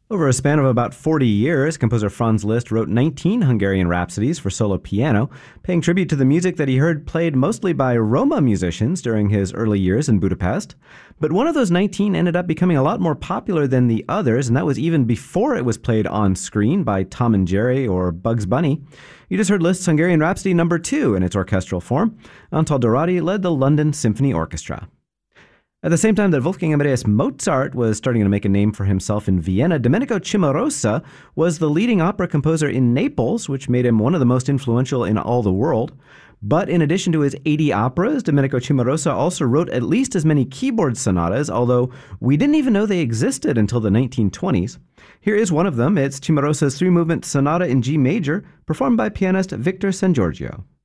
Over a span of about 40 years, composer Franz Liszt wrote 19 Hungarian rhapsodies for solo piano, paying tribute to the music that he heard played mostly by Roma musicians during his early years in Budapest. But one of those 19 ended up becoming a lot more popular than the others, and that was even before it was played on screen by Tom and Jerry or Bugs Bunny. You just heard Liszt's Hungarian Rhapsody No. 2 in its orchestral form. Antal Dorati led the London Symphony Orchestra. At the same time that Wolfgang Amadeus Mozart was starting to make a name for himself in Vienna, Domenico Cimarosa was the leading opera composer in Naples, which made him one of the most influential in all the world. But in addition to his 80 operas, Domenico Cimarosa also wrote at least as many keyboard sonatas, although we didn't even know they existed until the 1920s. Here is one of them. It's Cimarosa's three-movement sonata in G major, performed by pianist Victor Sangiorgio.